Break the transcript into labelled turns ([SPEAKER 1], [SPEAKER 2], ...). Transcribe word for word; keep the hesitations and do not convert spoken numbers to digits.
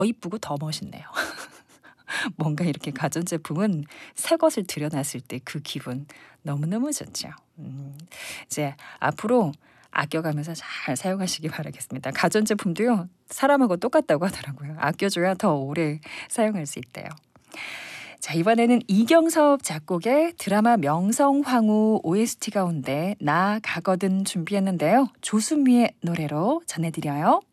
[SPEAKER 1] 이쁘고 더 멋있네요. 뭔가 이렇게 가전제품은 새 것을 들여놨을 때 그 기분 너무너무 좋죠. 음. 이제 앞으로 아껴가면서 잘 사용하시기 바라겠습니다. 가전제품도요, 사람하고 똑같다고 하더라고요. 아껴줘야 더 오래 사용할 수 있대요. 자, 이번에는 이경섭 작곡의 드라마 명성황후 오에스티 가운데 나 가거든 준비했는데요. 조수미의 노래로 전해드려요.